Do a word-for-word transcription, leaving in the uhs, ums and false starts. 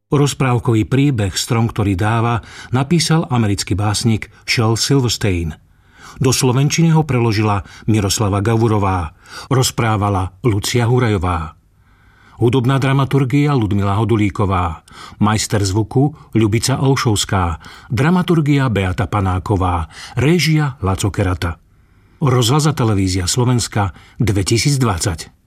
Rozprávkový príbeh Strom, ktorý dáva, napísal americký básnik Shel Silverstein. Do slovenčiny ho preložila Miroslava Gavurová, rozprávala Lucia Hurajová. Hudobná dramaturgia Ludmila Hodulíková, majster zvuku Ľubica Olšovská, dramaturgia Beata Panáková, réžia Laco Kerata. Rozhlas a televízia Slovenska dvetisícdvadsať.